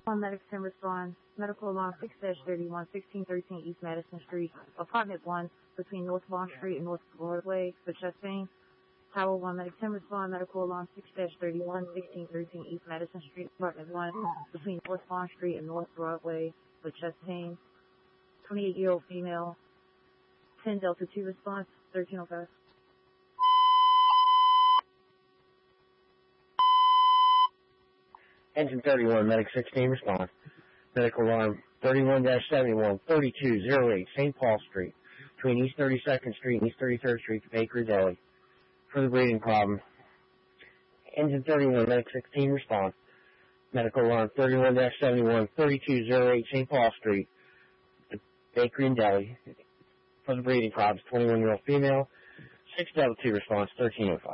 On Medic 10 respond. Medical alarm 6-31, 1613 East Madison Street, apartment 1, between North Bond Street and North Broadway, for chest pain. Tower 1, Medic 10 respond. Medical alarm 6-31, 1613 East Madison Street, apartment 1, between North Bond Street and North Broadway, for chest pain. 28-year-old female. 10 Delta 2 response, 1305. Engine 31, Medic 16 response. Medical alarm 31-71, 3208 St. Paul Street, between East 32nd Street and East 33rd Street to Bakery Deli, for the breathing problem. Engine 31, Medic 16 response. Medical alarm 31-71, 3208 St. Paul Street, to Bakery and Deli, for the breathing problems. 21-year-old female. 6 Delta 2 response, 1305.